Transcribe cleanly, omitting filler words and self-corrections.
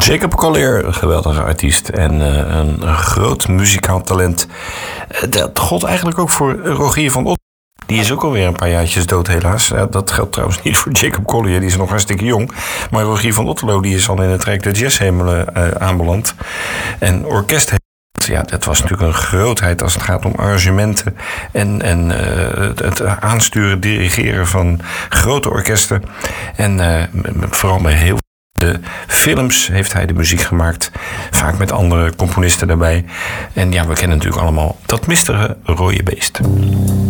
Jacob Collier, een geweldige artiest en een groot muzikaal talent. Dat gold eigenlijk ook voor Rogier van Otterlo. Die is ook alweer een paar jaartjes dood helaas. Dat geldt trouwens niet voor Jacob Collier, die is nog hartstikke jong. Maar Rogier van Otterlo die is al in het Rijk der Jazzhemelen aanbeland. En orkest, ja, dat was natuurlijk een grootheid als het gaat om arrangementen en het aansturen, dirigeren van grote orkesten. En vooral bij heel de films heeft hij de muziek gemaakt. Vaak met andere componisten daarbij. En ja, we kennen natuurlijk allemaal dat mistige rode beest.